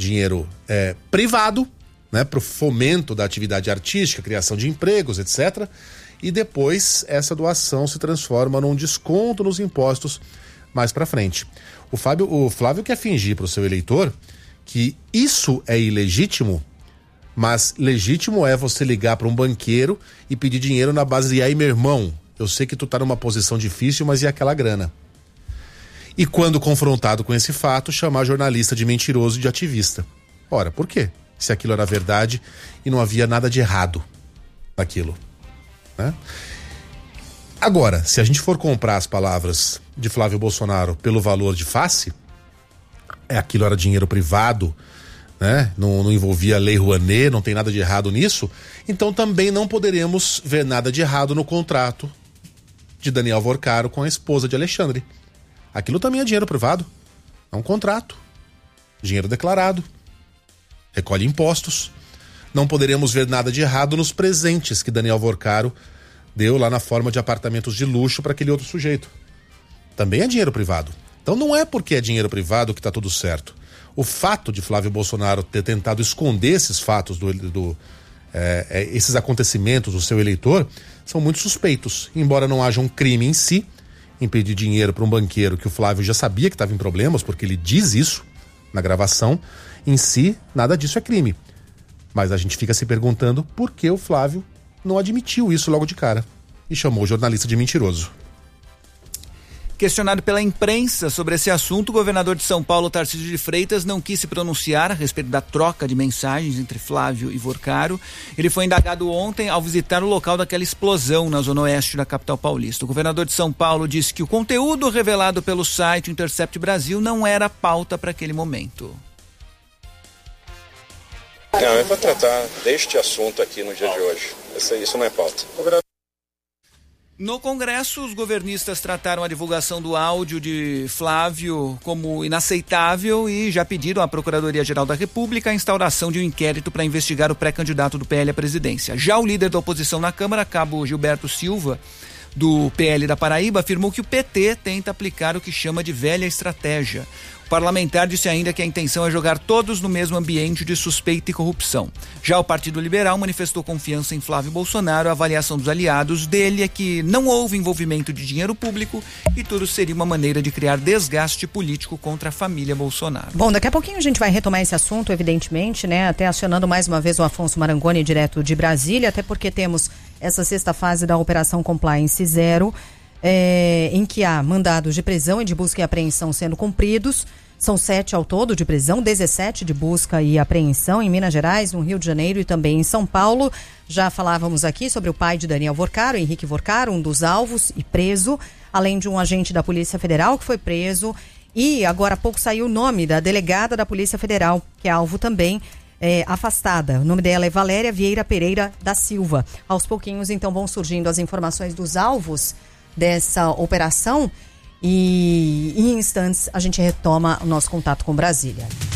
dinheiro privado, né, para o fomento da atividade artística, criação de empregos, etc. E depois essa doação se transforma num desconto nos impostos mais para frente. O Flávio quer fingir para o seu eleitor que isso é ilegítimo, mas legítimo é você ligar para um banqueiro e pedir dinheiro na base de: aí, meu irmão, eu sei que tu tá numa posição difícil, mas e aquela grana? E quando confrontado com esse fato, chamar jornalista de mentiroso e de ativista. Ora, por quê? Se aquilo era verdade e não havia nada de errado naquilo, né? Agora, se a gente for comprar as palavras de Flávio Bolsonaro pelo valor de face, aquilo era dinheiro privado, né? Não envolvia a Lei Rouanet, não tem nada de errado nisso, então também não poderemos ver nada de errado no contrato de Daniel Vorcaro com a esposa de Alexandre. Aquilo também é dinheiro privado, é um contrato, dinheiro declarado, recolhe impostos. Não poderemos ver nada de errado nos presentes que Daniel Vorcaro deu lá na forma de apartamentos de luxo para aquele outro sujeito. Também é dinheiro privado. Então não é porque é dinheiro privado que está tudo certo. O fato de Flávio Bolsonaro ter tentado esconder esses fatos, esses acontecimentos do seu eleitor, são muito suspeitos. Embora não haja um crime em si, em pedir dinheiro para um banqueiro que o Flávio já sabia que estava em problemas, porque ele diz isso na gravação, em si, nada disso é crime. Mas a gente fica se perguntando por que o Flávio não admitiu isso logo de cara e chamou o jornalista de mentiroso. Questionado pela imprensa sobre esse assunto, o governador de São Paulo, Tarcísio de Freitas, não quis se pronunciar a respeito da troca de mensagens entre Flávio e Vorcaro. Ele foi indagado ontem ao visitar o local daquela explosão na zona oeste da capital paulista. O governador de São Paulo disse que o conteúdo revelado pelo site Intercept Brasil não era pauta para aquele momento. Não, é para tratar deste assunto aqui no dia de hoje. Isso não é pauta. No Congresso, os governistas trataram a divulgação do áudio de Flávio como inaceitável e já pediram à Procuradoria-Geral da República a instauração de um inquérito para investigar o pré-candidato do PL à presidência. Já o líder da oposição na Câmara, cabo Gilberto Silva, do PL da Paraíba, afirmou que o PT tenta aplicar o que chama de velha estratégia. O parlamentar disse ainda que a intenção é jogar todos no mesmo ambiente de suspeita e corrupção. Já o Partido Liberal manifestou confiança em Flávio Bolsonaro. A avaliação dos aliados dele é que não houve envolvimento de dinheiro público e tudo seria uma maneira de criar desgaste político contra a família Bolsonaro. Bom, daqui a pouquinho a gente vai retomar esse assunto, evidentemente, né? Até acionando mais uma vez o Afonso Marangoni, direto de Brasília, até porque temos essa sexta fase da Operação Compliance Zero, em que há mandados de prisão e de busca e apreensão sendo cumpridos. São 7 ao todo de prisão, 17 de busca e apreensão em Minas Gerais, no Rio de Janeiro e também em São Paulo. Já falávamos aqui sobre o pai de Daniel Vorcaro, Henrique Vorcaro, um dos alvos e preso, além de um agente da Polícia Federal que foi preso. E agora há pouco saiu o nome da delegada da Polícia Federal, que é alvo também, afastada. O nome dela é Valéria Vieira Pereira da Silva. Aos pouquinhos, então, vão surgindo as informações dos alvos dessa operação. E em instantes a gente retoma o nosso contato com Brasília.